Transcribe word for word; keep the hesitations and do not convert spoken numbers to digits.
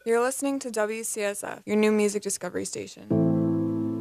You're listening to W C S F, your new music discovery station.